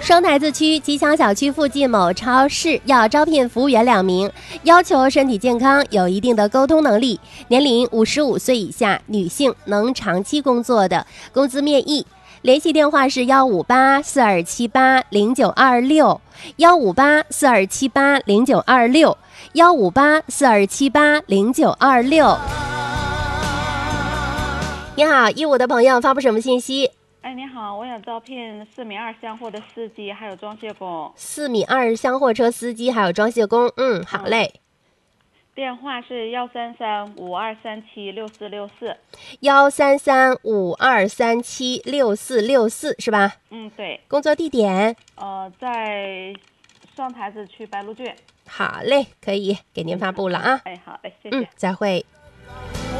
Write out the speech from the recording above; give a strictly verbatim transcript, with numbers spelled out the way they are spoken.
双台子区吉祥小区附近某超市要招聘服务员两名，要求身体健康，有一定的沟通能力，年龄五十五岁以下，女性，能长期工作的，工资面议。联系电话是幺五八四二七八零九二六，幺五八四二七八零九二六，幺五八四二七八零九二六。你好，一五的朋友发布什么信息？ 哎，你好，我想招聘四米二厢货的司机，还有装卸工。 四米二厢货车司机，还有装卸工。嗯，好嘞。嗯、 电话是幺三三五二三七六四六四。 幺三三五二三七六四六四是吧？ 嗯，对。 工作地点？ 呃，在双台子区白鹿郡。 好嘞，可以给您发布了啊。 哎，好嘞，谢谢。 嗯，再会。